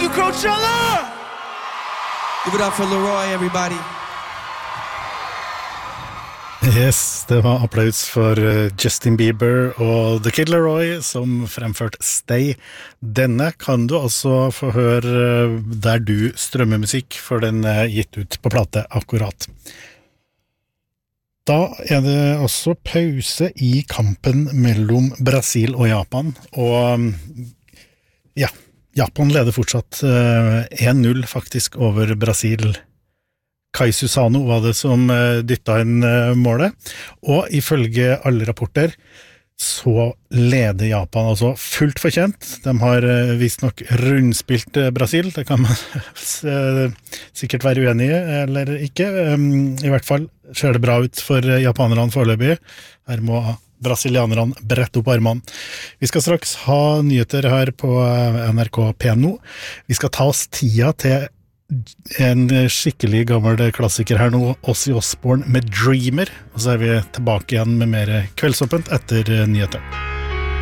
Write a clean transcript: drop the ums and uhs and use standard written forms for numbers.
to Coachella! Give it up for Leroy, everybody. Yes, det var applaus for Justin Bieber og The Kid Leroy som fremførte Stay. Denne kan du altså få høre der du strømmer musikk, for den er gitt ut på plate akkurat. Da er det også pause i kampen mellom Brasil og Japan, og ja, Japan leder fortsatt 1-0 faktisk over Brasil. Kai Susano var det som dyttet inn målet, og ifølge alle rapporter så leder Japan altså fullt fortjent. De har visst nok rundspilt Brasil, det kan man sikkert være uenig i, eller ikke. I hvert fall ser det bra ut for japanerne foreløpig. Her må brasilianerne brette opp armene. Vi skal straks ha nyheter her på NRK P1. Vi skal ta oss tida til en skikkelig gammel klassiker her nå, Ozzy Osbourne med Dreamer, og så er vi tilbake igjen med mer Kveldsåpent etter nyheter.